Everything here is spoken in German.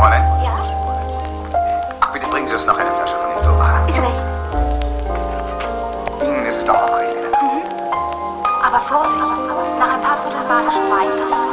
Fräulein? Ja? Ach, bitte bringen Sie uns noch eine Flasche von dem Doha. Ist recht. Ihnen ist es doch auch recht. Aber Vorsicht, nach ein paar albanischen Wein